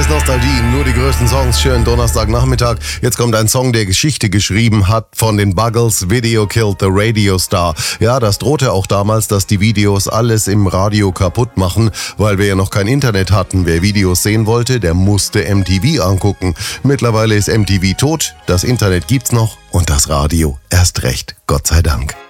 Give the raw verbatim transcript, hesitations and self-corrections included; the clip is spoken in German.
ist Nostalgie, nur die größten Songs, schönen Donnerstagnachmittag. Jetzt kommt ein Song, der Geschichte geschrieben hat von den Buggles, Video Killed the Radio Star. Ja, das drohte auch damals, dass die Videos alles im Radio kaputt machen, weil wir ja noch kein Internet hatten. Wer Videos sehen wollte, der musste M T V angucken. Mittlerweile ist M T V tot, das Internet gibt's noch und das Radio erst recht, Gott sei Dank.